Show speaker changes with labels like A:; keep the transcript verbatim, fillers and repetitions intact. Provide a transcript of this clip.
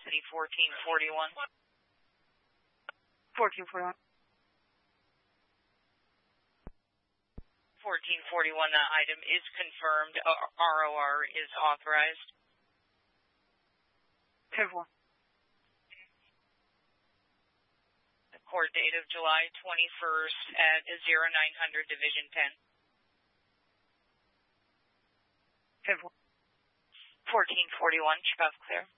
A: City fourteen forty-one.
B: fourteen forty-one.
A: fourteen forty-one, that item is confirmed. R O R is authorized.
B: ten four.
A: The court date of July twenty-first at zero nine hundred Division ten.
B: ten four.
A: fourteen forty-one, check off clear.